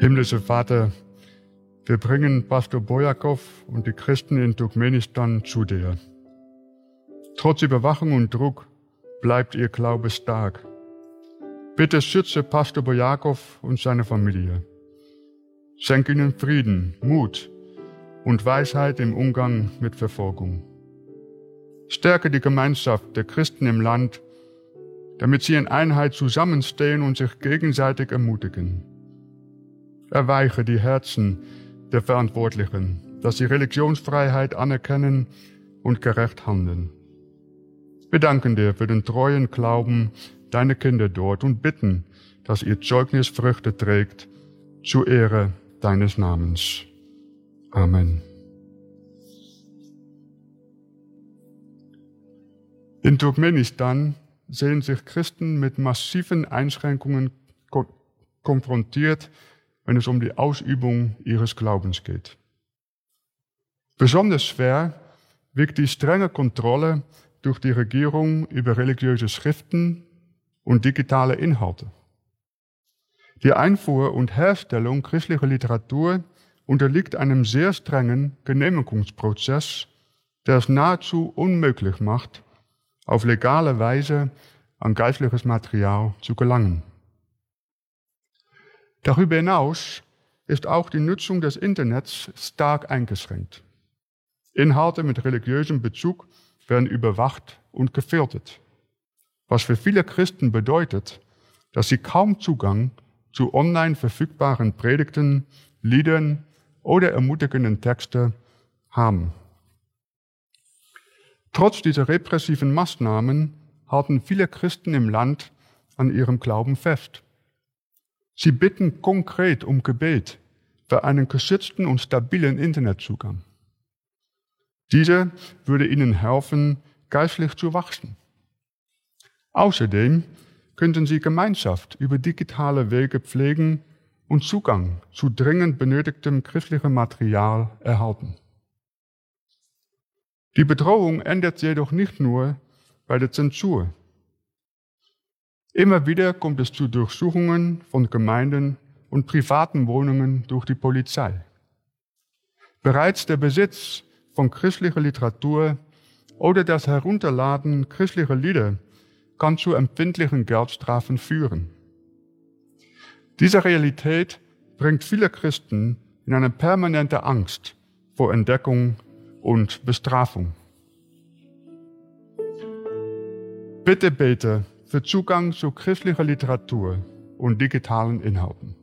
Himmlischer Vater, wir bringen Pastor Bojakov und die Christen in Turkmenistan zu dir. Trotz Überwachung und Druck bleibt ihr Glaube stark. Bitte schütze Pastor Bojakov und seine Familie. Schenk ihnen Frieden, Mut und Weisheit im Umgang mit Verfolgung. Stärke die Gemeinschaft der Christen im Land, damit sie in Einheit zusammenstehen und sich gegenseitig ermutigen. Erweiche die Herzen der Verantwortlichen, dass sie Religionsfreiheit anerkennen und gerecht handeln. Wir danken dir für den treuen Glauben deiner Kinder dort und bitten, dass ihr Zeugnis Früchte trägt zur Ehre deines Namens. Amen. In Turkmenistan sehen sich Christen mit massiven Einschränkungen konfrontiert, wenn es um die Ausübung ihres Glaubens geht. Besonders schwer wiegt die strenge Kontrolle durch die Regierung über religiöse Schriften und digitale Inhalte. Die Einfuhr und Herstellung christlicher Literatur unterliegt einem sehr strengen Genehmigungsprozess, der es nahezu unmöglich macht, auf legale Weise an geistliches Material zu gelangen. Darüber hinaus ist auch die Nutzung des Internets stark eingeschränkt. Inhalte mit religiösem Bezug werden überwacht und gefiltert, was für viele Christen bedeutet, dass sie kaum Zugang zu online verfügbaren Predigten, Liedern oder ermutigenden Texten haben. Trotz dieser repressiven Maßnahmen halten viele Christen im Land an ihrem Glauben fest. Sie bitten konkret um Gebet für einen geschützten und stabilen Internetzugang. Dieser würde ihnen helfen, geistlich zu wachsen. Außerdem könnten sie Gemeinschaft über digitale Wege pflegen und Zugang zu dringend benötigtem christlichem Material erhalten. Die Bedrohung endet jedoch nicht nur bei der Zensur. Immer wieder kommt es zu Durchsuchungen von Gemeinden und privaten Wohnungen durch die Polizei. Bereits der Besitz von christlicher Literatur oder das Herunterladen christlicher Lieder kann zu empfindlichen Geldstrafen führen. Diese Realität bringt viele Christen in eine permanente Angst vor Entdeckung und Bestrafung. Bitte bete für Zugang zu christlicher Literatur und digitalen Inhalten.